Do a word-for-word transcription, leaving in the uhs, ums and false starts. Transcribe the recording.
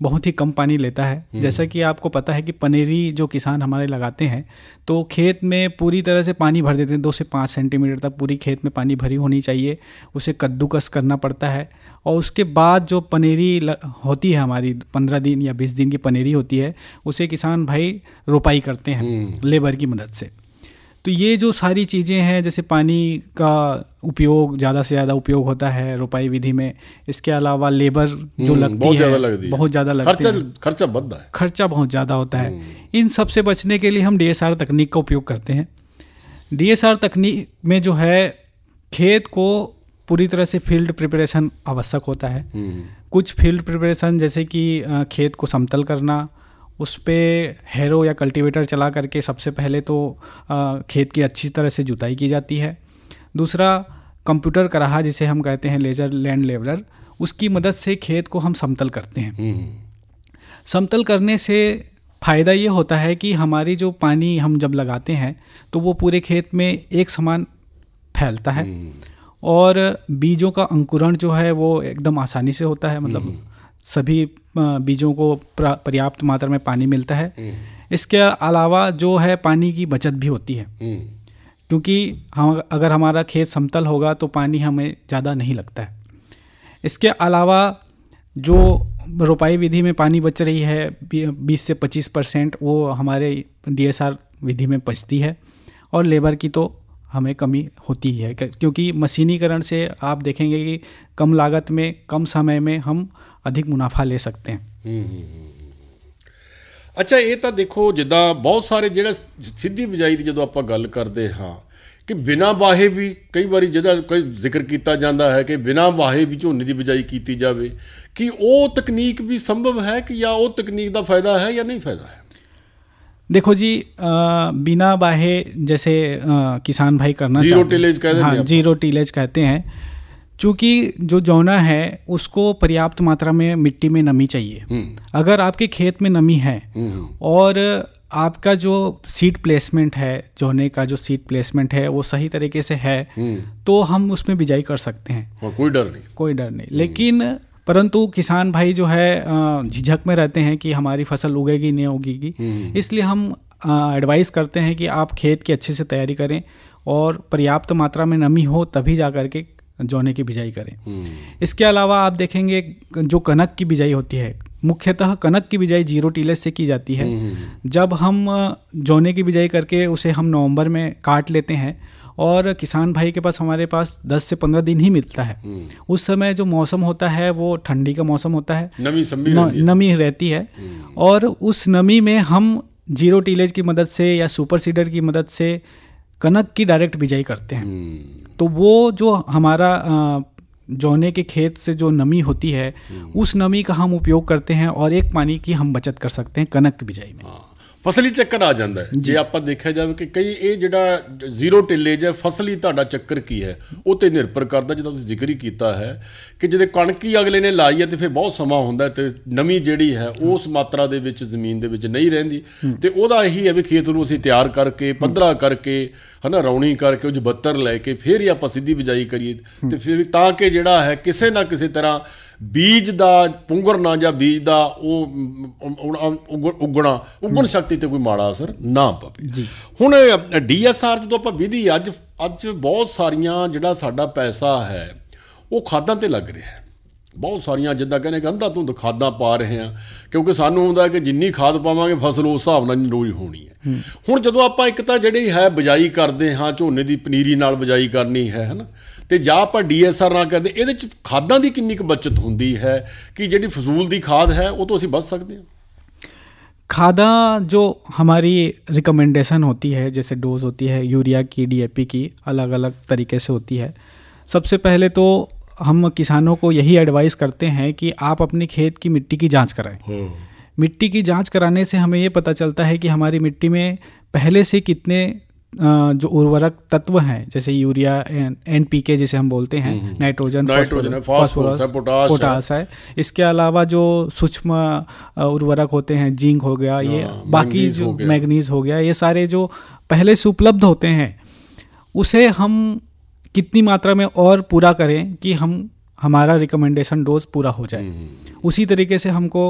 बहुत ही कम पानी लेता है। जैसा कि आपको पता है कि पनेरी जो किसान हमारे लगाते हैं तो खेत में पूरी तरह से पानी भर देते हैं, दो से पाँच सेंटीमीटर तक पूरी खेत में पानी भरी होनी चाहिए। उसे कद्दूकस करना पड़ता है और उसके बाद जो पनेरी होती है हमारी पंद्रह दिन या बीस दिन की पनेरी होती है, उसे किसान भाई रोपाई करते हैं लेबर की मदद से। तो ये जो सारी चीज़ें हैं, जैसे पानी का उपयोग ज़्यादा से ज़्यादा उपयोग होता है रोपाई विधि में। इसके अलावा लेबर जो लगती बहुत है ज़्यादा लगती है, बहुत ज़्यादा लगती है, खर्चा बढ़ता है, खर्चा बहुत ज़्यादा होता है। इन सब से बचने के लिए हम डीएसआर तकनीक का उपयोग करते हैं। डीएसआर तकनीक में जो है खेत को पूरी तरह से फील्ड प्रिपरेशन आवश्यक होता है। कुछ फील्ड प्रिपरेशन जैसे कि खेत को समतल करना, उस पे हैरो या कल्टीवेटर चला करके सबसे पहले तो आ, खेत की अच्छी तरह से जुताई की जाती है। दूसरा कंप्यूटर कराहा जिसे हम कहते हैं लेजर लैंड लेवलर, उसकी मदद से खेत को हम समतल करते हैं। समतल करने से फ़ायदा ये होता है कि हमारी जो पानी हम जब लगाते हैं तो वो पूरे खेत में एक समान फैलता है और बीजों का अंकुरण जो है वो एकदम आसानी से होता है। मतलब सभी बीजों को पर्याप्त मात्रा में पानी मिलता है। इसके अलावा जो है पानी की बचत भी होती है, क्योंकि हम अगर हमारा खेत समतल होगा तो पानी हमें ज़्यादा नहीं लगता है। इसके अलावा जो रोपाई विधि में पानी बच रही है बीस से पच्चीस परसेंट, वो हमारे डीएसआर विधि में बचती है और लेबर की तो हमें कमी होती है, क्योंकि मशीनीकरण से आप देखेंगे कि कम लागत में कम समय में हम अधिक मुनाफा ले सकते हैं। अच्छा, ये तो देखो जिदा बहुत सारे ਜਿਹੜਾ ਸਿੱਧੀ ਬਿਜਾਈ ਦੀ ਜਦੋਂ ਆਪਾਂ ਗੱਲ ਕਰਦੇ ਹਾਂ ਕਿ ਬਿਨਾਂ ਵਾਹੇ ਵੀ ਕਈ ਵਾਰੀ ਜਿਹਦਾ ਕੋਈ ਜ਼ਿਕਰ ਕੀਤਾ ਜਾਂਦਾ ਹੈ ਕਿ ਬਿਨਾਂ ਵਾਹੇ ਵੀ ਝੋਨੇ ਦੀ ਬਿਜਾਈ ਕੀਤੀ ਜਾਵੇ, ਕਿ ਉਹ ਤਕਨੀਕ ਵੀ ਸੰਭਵ ਹੈ ਕਿ ਜਾਂ ਉਹ ਤਕਨੀਕ ਦਾ ਫਾਇਦਾ ਹੈ ਜਾਂ नहीं फायदा है? देखो जी, आ, बिना बाहे जैसे आ, किसान भाई करना जीरो टिलेज कहते हैं। हाँ, जीरो टिलेज कहते हैं। चूँकि जो जौना है उसको पर्याप्त मात्रा में मिट्टी में नमी चाहिए। अगर आपके खेत में नमी है और आपका जो सीड प्लेसमेंट है, जौने का जो सीड प्लेसमेंट है वो सही तरीके से है, तो हम उसमें बिजाई कर सकते हैं, कोई डर नहीं, कोई डर नहीं। लेकिन परंतु किसान भाई जो है झिझक में रहते हैं कि हमारी फसल उगेगी नहीं उगेगी, इसलिए हम एडवाइस करते हैं कि आप खेत की अच्छे से तैयारी करें और पर्याप्त मात्रा में नमी हो तभी जा कर के जौने की बिजाई करें। इसके अलावा आप देखेंगे जो कनक की बिजाई होती है, मुख्यतः कनक की बिजाई जीरो टिलेज से की जाती है। जब हम जौने की बिजाई करके उसे हम नवंबर में काट लेते हैं और किसान भाई के पास हमारे पास दस से पंद्रह दिन ही मिलता है। उस समय जो मौसम होता है वो ठंडी का मौसम होता है, नमी न, नमी रहती है और उस नमी में हम जीरो टिलेज की मदद से या सुपर सीडर की मदद से कनक की डायरेक्ट बिजाई करते हैं। तो वो जो हमारा जौने के खेत से जो नमी होती है उस नमी का हम उपयोग करते हैं और एक पानी की हम बचत कर सकते हैं कनक की बिजाई में। ਫਸਲੀ ਚੱਕਰ ਆ ਜਾਂਦਾ ਹੈ। ਜੇ ਆਪਾਂ ਦੇਖਿਆ ਜਾਵੇ ਕਿ ਕਈ ਇਹ ਜਿਹੜਾ ਜ਼ੀਰੋ ਟਿਲੇਜ ਹੈ, ਫਸਲੀ ਤੁਹਾਡਾ ਚੱਕਰ ਕੀ ਹੈ ਉਹ 'ਤੇ ਨਿਰਭਰ ਕਰਦਾ। ਜਿੱਦਾਂ ਤੁਸੀਂ ਜ਼ਿਕਰ ਹੀ ਕੀਤਾ ਹੈ ਕਿ ਜਦੋਂ ਕਣਕ ਹੀ ਅਗਲੇ ਨੇ ਲਾਈ ਹੈ ਤੇ ਫਿਰ ਬਹੁਤ ਸਮਾਂ ਹੁੰਦਾ ਤੇ ਨਮੀ ਜਿਹੜੀ ਹੈ ਉਸ ਮਾਤਰਾ ਦੇ ਵਿੱਚ ਜ਼ਮੀਨ ਦੇ ਵਿੱਚ ਨਹੀਂ ਰਹਿੰਦੀ, ਤੇ ਉਹਦਾ ਇਹੀ ਹੈ ਵੀ ਖੇਤ ਨੂੰ ਅਸੀਂ ਤਿਆਰ ਕਰਕੇ ਪੱਧਰਾ ਕਰਕੇ ਹੈ ਨਾ ਰੌਣੀ ਕਰਕੇ ਉਹ 'ਚ ਬੱਤਰ ਲੈ ਕੇ ਫਿਰ ਹੀ ਆਪਾਂ ਸਿੱਧੀ ਬਿਜਾਈ ਕਰੀਏ, ਤੇ ਫਿਰ ਤਾਂ ਕਿ ਜਿਹੜਾ ਹੈ ਕਿਸੇ ਨਾ ਕਿਸੇ ਤਰ੍ਹਾਂ ਬੀਜ ਦਾ ਪੁੰਗਰਨਾ ਜਾਂ ਬੀਜ ਦਾ ਉਹ ਉਗਣਾ ਉਗਣ ਸ਼ਕਤੀ ਤੇ ਕੋਈ ਮਾੜਾ ਅਸਰ ਨਾ ਪਵੇ। ਹੁਣ ਡੀ ਐਸ ਆਰ ਜਦੋਂ ਆਪਾਂ ਵਿਧੀ ਅੱਜ ਅੱਜ ਬਹੁਤ ਸਾਰੀਆਂ ਜਿਹੜਾ ਸਾਡਾ ਪੈਸਾ ਹੈ ਉਹ ਖਾਦਾਂ ਤੇ ਲੱਗ ਰਿਹਾ ਹੈ। ਬਹੁਤ ਸਾਰੀਆਂ ਜਿੱਦਾਂ ਕਹਿੰਦੇ ਕਿ ਅੰਧਾ ਧੁੰਦ ਖਾਦਾਂ ਪਾ ਰਹੇ ਹਾਂ, ਕਿਉਂਕਿ ਸਾਨੂੰ ਹੁੰਦਾ ਕਿ ਜਿੰਨੀ ਖਾਦ ਪਾਵਾਂਗੇ ਫਸਲ ਉਸ ਹਿਸਾਬ ਨਾਲ ਰੋਜ਼ ਹੋਣੀ ਹੈ। ਹੁਣ ਜਦੋਂ ਆਪਾਂ ਇੱਕ ਤਾਂ ਜਿਹੜੀ ਹੈ ਬਿਜਾਈ ਕਰਦੇ ਹਾਂ, ਝੋਨੇ ਦੀ ਪਨੀਰੀ ਨਾਲ ਬਿਜਾਈ ਕਰਨੀ ਹੈ ਹੈ ਨਾ, ਤੇ ਜਾਂ ਆਪਾਂ ਡੀ ਐਸ ਆਰ ਨਾਲ ਕਰਦੇ, ਇਹਦੇ 'ਚ ਖਾਦਾਂ ਦੀ ਕਿੰਨੀ ਕੁ ਬੱਚਤ ਹੁੰਦੀ ਹੈ ਕਿ ਜਿਹੜੀ ਫਜ਼ੂਲ ਦੀ ਖਾਦ ਹੈ ਉਹ ਤੋਂ ਅਸੀਂ बच सकते हैं? खादा जो हमारी रिकमेंडेशन होती है, जैसे डोज होती है यूरिया की, डीएपी की, अलग अलग तरीके से होती है। सबसे पहले तो हम किसानों को यही एडवाइस करते हैं कि आप अपने खेत की मिट्टी की जांच कराएं। मिट्टी की जांच कराने से हमें ये पता चलता है कि हमारी मिट्टी में पहले से कितने जो उर्वरक तत्व हैं, जैसे यूरिया, एन पी के जिसे हम बोलते हैं, नाइट्रोजन, फास्फोरस, पोटास है। इसके अलावा जो सूक्ष्म उर्वरक होते हैं, जिंक हो गया, ये बाकी जो मैग्नीज हो गया, ये सारे जो पहले से उपलब्ध होते हैं उसे हम कितनी मात्रा में और पूरा करें कि हम हमारा रिकमेंडेशन डोज पूरा हो जाए। उसी तरीके से हमको